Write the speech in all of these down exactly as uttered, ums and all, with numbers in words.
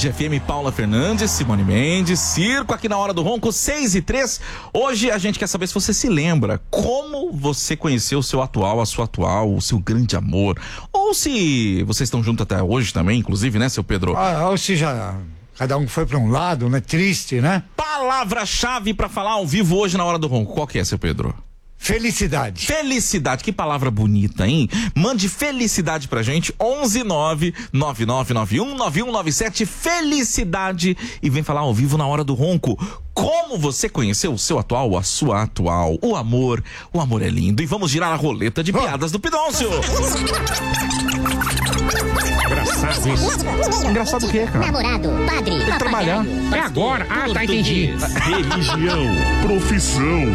Band F M, Paula Fernandes, Simone Mendes, Circo aqui na Hora do Ronco, seis e três. Hoje a gente quer saber se você se lembra como você conheceu o seu atual, a sua atual, o seu grande amor. Ou se vocês estão juntos até hoje também, inclusive, né, seu Pedro? Ah, ou seja, cada um foi pra um lado, né? Triste, né? Palavra-chave pra falar ao vivo hoje na Hora do Ronco. Qual que é, seu Pedro? Felicidade. Felicidade, que palavra bonita, hein? Mande felicidade pra gente, onze nove nove nove nove um nove um nove sete, felicidade, e vem falar ao vivo na Hora do Ronco. Como você conheceu o seu atual, a sua atual, o amor, o amor é lindo. E vamos girar a roleta de piadas do Pidoncio. Engraçado isso. Engraçado o quê, cara? Namorado, padre, Tem que trabalhar. É agora? Ah, tá, entendi. Religião, profissão.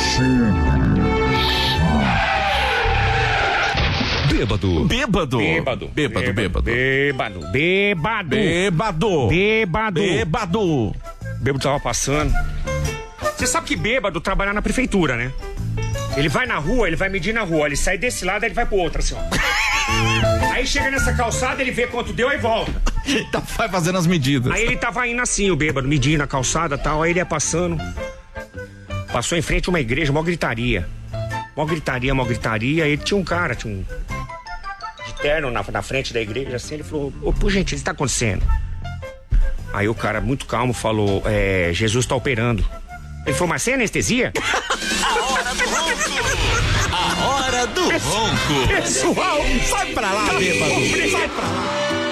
Bêbado. Bêbado. Bêbado. Bêbado, bêbado. Bêbado. Bêbado. Bêbado. Bêbado. Bêbado. Bêbado tava passando. Você sabe que bêbado trabalha na prefeitura, né? Ele vai na rua, ele vai medir na rua. Ele sai desse lado, ele vai pro outro, assim, ó. Aí chega nessa calçada, ele vê quanto deu e volta. Tá, vai fazendo as medidas. Aí ele tava indo assim, o bêbado, medindo a calçada e tal. Aí ele ia passando. Passou em frente a uma igreja, mó gritaria. Mó gritaria, mó gritaria. Aí ele tinha um cara, tinha um... de terno na, na frente da igreja, assim. Ele falou, ô, por gentileza, o que tá acontecendo? Aí o cara, muito calmo, falou, é, Jesus tá operando. Ele falou, mas sem anestesia? A Hora do Ronco. A Hora do Ronco. Pessoal, Sai pra lá, bêbado. Sai pra lá.